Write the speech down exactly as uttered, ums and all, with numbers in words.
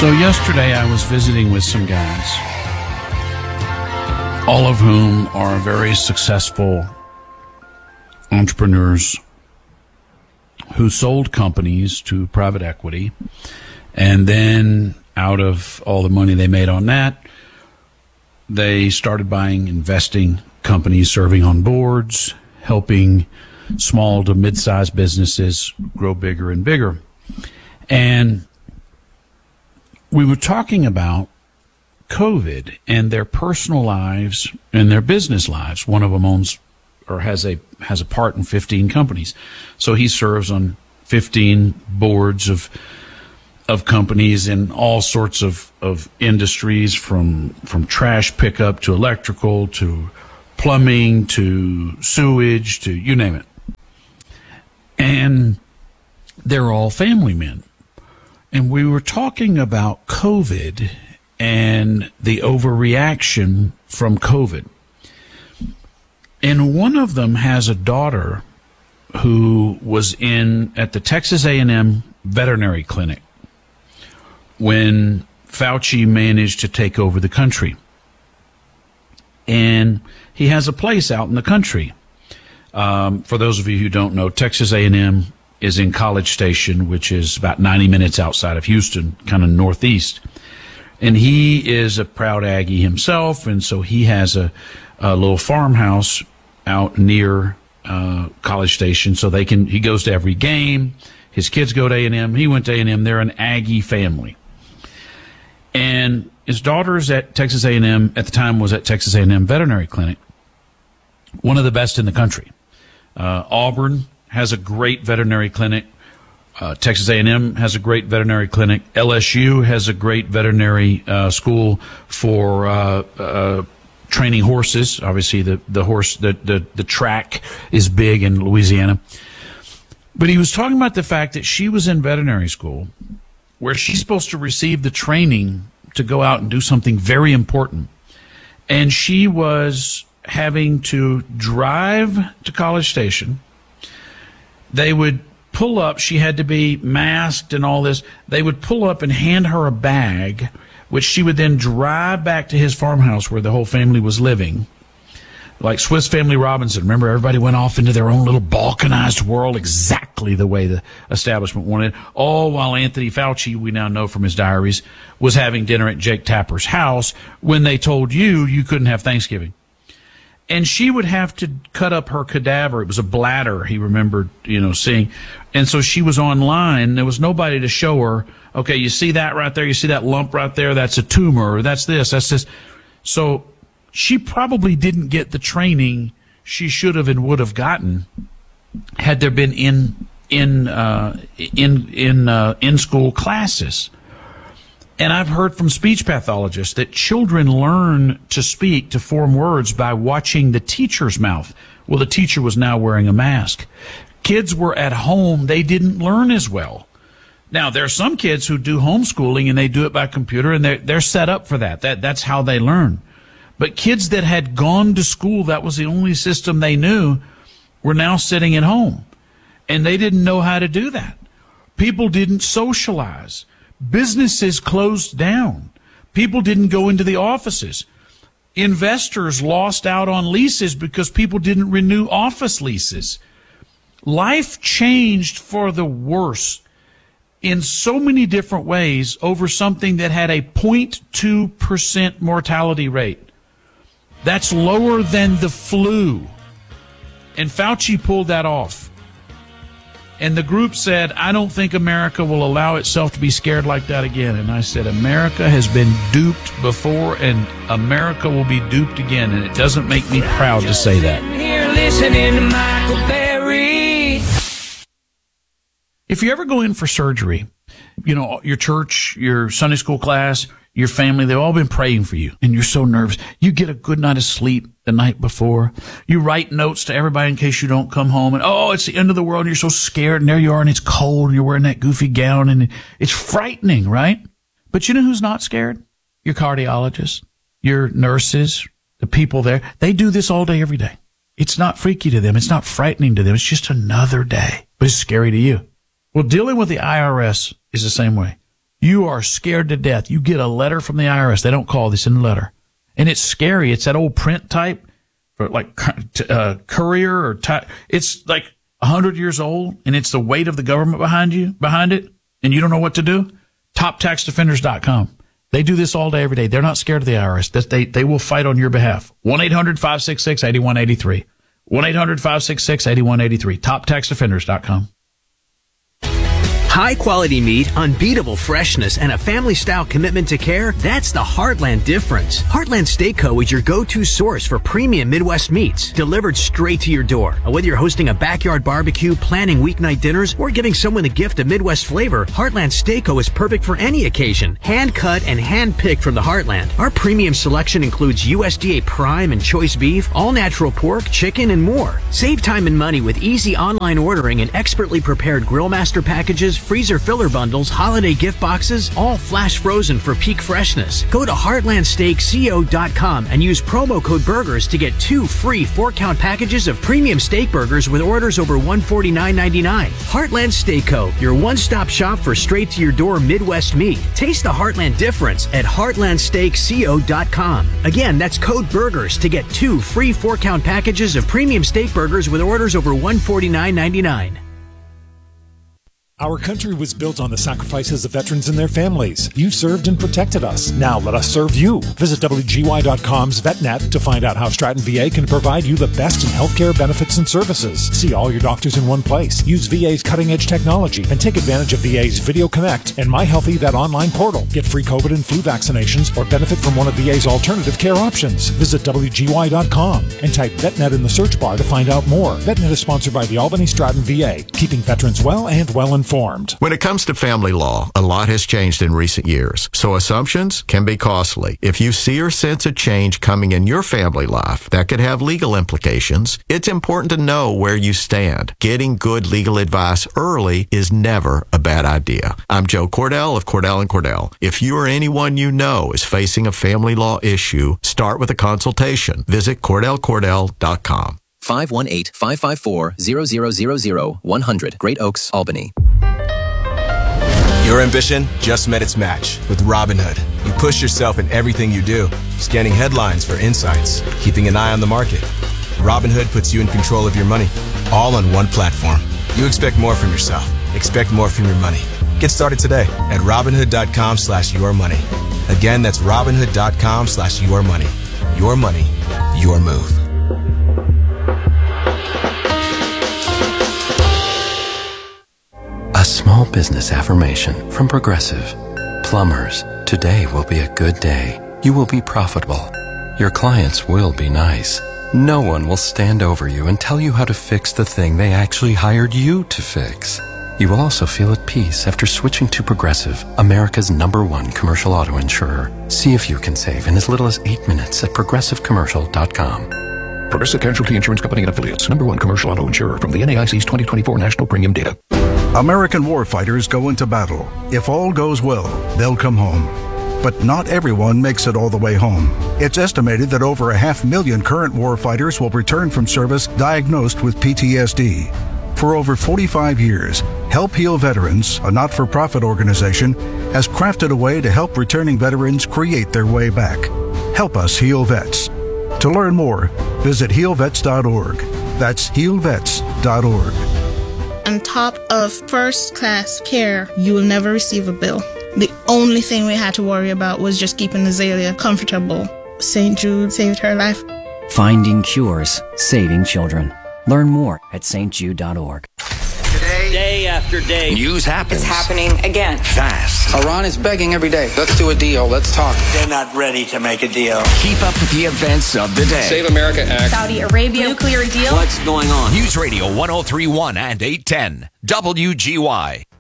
So yesterday I was visiting with some guys, all of whom are very successful entrepreneurs who sold companies to private equity, and then out of all the money they made on that, they started buying, investing companies, serving on boards, helping small to mid-sized businesses grow bigger and bigger. And we were talking about COVID and their personal lives and their business lives. One of them owns or has a has a part in fifteen companies. So he serves on fifteen boards of of companies in all sorts of, of industries, from from trash pickup to electrical to plumbing to sewage to you name it. And they're all family men. And we were talking about COVID and the overreaction from COVID. And one of them has a daughter who was in at the Texas A and M veterinary clinic when Fauci managed to take over the country. And he has a place out in the country. Um, for those of you who don't know, Texas A and M is in College Station, which is about ninety minutes outside of Houston, kind of northeast. And he is a proud Aggie himself, and so he has a, a little farmhouse out near uh, College Station, so they can. He goes to every game. His kids go to A and M. He went to A and M. They're an Aggie family. And his daughter's at Texas A and M, at the time was at Texas A and M Veterinary Clinic, one of the best in the country. Uh, Auburn has a great veterinary clinic. Uh, Texas A and M has a great veterinary clinic. L S U has a great veterinary uh, school for uh, uh, training horses. Obviously, the the horse the, the the track is big in Louisiana. But he was talking about the fact that she was in veterinary school, where she's supposed to receive the training to go out and do something very important, and she was having to drive to College Station. They would pull up. She had to be masked and all this. They would pull up and hand her a bag, which she would then drive back to his farmhouse where the whole family was living. Like Swiss Family Robinson. Remember, everybody went off into their own little balkanized world exactly the way the establishment wanted. All while Anthony Fauci, we now know from his diaries, was having dinner at Jake Tapper's house when they told you you couldn't have Thanksgiving. And she would have to cut up her cadaver. It was a bladder, he remembered, you know, seeing. And so she was online. There was nobody to show her, okay, you see that right there? You see that lump right there? That's a tumor. Or that's this. That's this. So she probably didn't get the training she should have and would have gotten had there been in in uh, in in uh, in school classes. And I've heard from speech pathologists that children learn to speak, to form words, by watching the teacher's mouth. Well, the teacher was now wearing a mask. Kids were at home. They didn't learn as well. Now, there are some kids who do homeschooling, and they do it by computer, and they're, they're set up for that. that. That's how they learn. But kids that had gone to school, that was the only system they knew, were now sitting at home. And they didn't know how to do that. People didn't socialize. Businesses closed down. People didn't go into the offices. Investors lost out on leases because people didn't renew office leases. Life changed for the worse in so many different ways over something that had a zero point two percent mortality rate. That's lower than the flu. And Fauci pulled that off. And the group said, I don't think America will allow itself to be scared like that again. And I said, America has been duped before, and America will be duped again. And it doesn't make me proud to say that. Here listening to Michael Berry. If you ever go in for surgery, you know, your church, your Sunday school class, your family, they've all been praying for you, and you're so nervous. You get a good night of sleep the night before. You write notes to everybody in case you don't come home, and oh, it's the end of the world, and you're so scared, and there you are, and it's cold, and you're wearing that goofy gown, and it's frightening, right? But you know who's not scared? Your cardiologists, your nurses, the people there. They do this all day, every day. It's not freaky to them. It's not frightening to them. It's just another day, but it's scary to you. Well, dealing with the I R S is the same way. You are scared to death. You get a letter from the I R S. They don't call this in the letter. And it's scary. It's that old print type for like uh, courier or type. It's like a hundred years old, and it's the weight of the government behind you, behind it, and you don't know what to do. top tax defenders dot com. They do this all day, every day. They're not scared of the I R S. They, they will fight on your behalf. one eight hundred five six six eight one eight three. one eight hundred five six six eight one eight three. top tax defenders dot com. High quality meat, unbeatable freshness, and a family style commitment to care, that's the Heartland difference. Heartland Steak Co. is your go-to source for premium Midwest meats, delivered straight to your door. Whether you're hosting a backyard barbecue, planning weeknight dinners, or giving someone a gift of Midwest flavor, Heartland Steak Co. is perfect for any occasion. Hand cut and hand picked from the Heartland. Our premium selection includes U S D A prime and choice beef, all natural pork, chicken, and more. Save time and money with easy online ordering and expertly prepared grill master packages, freezer filler bundles, holiday gift boxes, all flash frozen for peak freshness. Go to heartland steak co dot com and use promo code BURGERS to get two free four-count packages of premium steak burgers with orders over one hundred forty-nine ninety-nine. Heartland Steak Co., your one-stop shop for straight-to-your-door Midwest meat. Taste the Heartland difference at heartland steak co dot com. Again, that's code BURGERS to get two free four-count packages of premium steak burgers with orders over one hundred forty-nine ninety-nine. Our country was built on the sacrifices of veterans and their families. You served and protected us. Now let us serve you. Visit W G Y dot com's VetNet to find out how Stratton V A can provide you the best in healthcare benefits and services. See all your doctors in one place. Use V A's cutting-edge technology and take advantage of V A's Video Connect and My Healthy Vet online portal. Get free COVID and flu vaccinations or benefit from one of V A's alternative care options. Visit W G Y dot com and type VetNet in the search bar to find out more. VetNet is sponsored by the Albany Stratton V A, keeping veterans well and well informed. When it comes to family law, a lot has changed in recent years, so assumptions can be costly. If you see or sense a change coming in your family life that could have legal implications, it's important to know where you stand. Getting good legal advice early is never a bad idea. I'm Joe Cordell of Cordell and Cordell. If you or anyone you know is facing a family law issue, start with a consultation. Visit cordell cordell dot com. five one eight, five five four, zero zero zero zero, one hundred, Great Oaks, Albany. Your ambition just met its match with Robinhood. You push yourself in everything you do, scanning headlines for insights, keeping an eye on the market. Robinhood puts you in control of your money, all on one platform. You expect more from yourself. Expect more from your money. Get started today at Robinhood.com slash your money. Again, that's Robinhood.com slash your money. Your money, your move. A small business affirmation from Progressive. Plumbers, today will be a good day. You will be profitable. Your clients will be nice. No one will stand over you and tell you how to fix the thing they actually hired you to fix. You will also feel at peace after switching to Progressive, America's number one commercial auto insurer. See if you can save in as little as eight minutes at progressive commercial dot com. Progressive Casualty Insurance Company and Affiliates, number one commercial auto insurer from the N A I C's twenty twenty-four National Premium Data. American warfighters go into battle. If all goes well, they'll come home. But not everyone makes it all the way home. It's estimated that over a half million current warfighters will return from service diagnosed with P T S D. For over forty-five years, Help Heal Veterans, a not-for-profit organization, has crafted a way to help returning veterans create their way back. Help us heal vets. To learn more, visit heal vets dot org. That's heal vets dot org. On top of first-class care, you will never receive a bill. The only thing we had to worry about was just keeping Azalea comfortable. Saint Jude saved her life. Finding cures, saving children. Learn more at st jude dot org. Today, day after day, news happens. It's happening again. Fast. Iran is begging every day. Let's do a deal. Let's talk. They're not ready to make a deal. Keep up with the events of the day. Save America Act. Saudi Arabia nuclear deal. What's going on? News Radio one oh three point one and eight ten. W G Y.